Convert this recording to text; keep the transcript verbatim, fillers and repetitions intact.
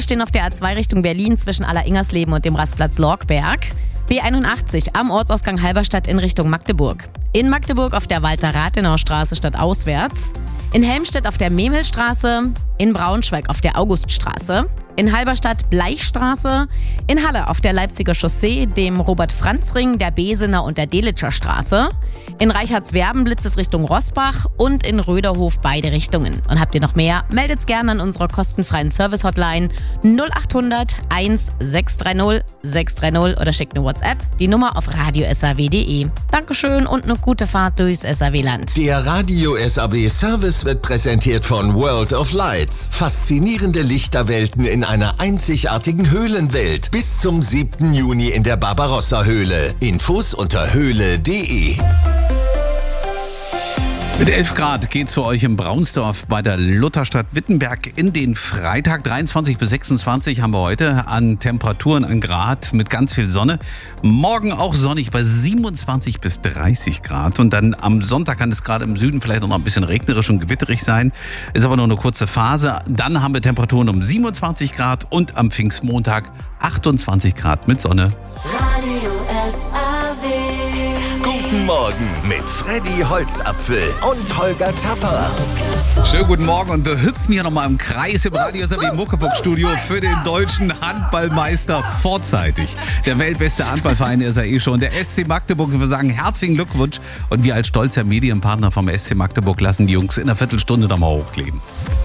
stehen auf der A zwei Richtung Berlin zwischen Aller-Ingersleben und dem Rastplatz Lorkberg. B einundachtzig am Ortsausgang Halberstadt in Richtung Magdeburg. In Magdeburg auf der Walter-Rathenau-Straße stadtauswärts. In Helmstedt auf der Memhelstraße. In Braunschweig auf der Auguststraße. In Halberstadt Bleichstraße. In Halle auf der Leipziger Chaussee, dem Robert-Franz-Ring, der Besener und der Delitscher Straße. In Reichardswerben blitzt es Richtung Rossbach und in Röderhof beide Richtungen. Und habt ihr noch mehr? Meldet's gerne an unserer kostenfreien Service-Hotline null achthundert eins sechs drei null sechs drei null oder schickt eine WhatsApp, die Nummer auf radio s a w punkt d e. Dankeschön und eine gute Fahrt durchs S A W-Land. Der Radio S A W Service wird präsentiert von World of Lights. Faszinierende Lichterwelten in einer einzigartigen Höhlenwelt. Bis zum siebten Juni in der Barbarossa-Höhle. Infos unter höhle punkt d e. Mit elf Grad geht's für euch im Braunsdorf bei der Lutherstadt Wittenberg in den Freitag. dreiundzwanzig bis sechsundzwanzig haben wir heute an Temperaturen, an Grad mit ganz viel Sonne. Morgen auch sonnig bei siebenundzwanzig bis dreißig Grad. Und dann am Sonntag kann es gerade im Süden vielleicht noch ein bisschen regnerisch und gewitterig sein. Ist aber nur eine kurze Phase. Dann haben wir Temperaturen um siebenundzwanzig Grad und am Pfingstmontag achtundzwanzig Grad mit Sonne. Radio S A W. Guten Morgen mit Freddy Holzapfel und Holger Tapper. Schönen guten Morgen und wir hüpfen hier nochmal im Kreis im Radio S A W Muckefuck-Studio für den deutschen Handballmeister vorzeitig. Der weltbeste Handballverein ist er eh schon, der S C Magdeburg. Wir sagen herzlichen Glückwunsch und wir als stolzer Medienpartner vom S C Magdeburg lassen die Jungs in einer Viertelstunde nochmal hochleben.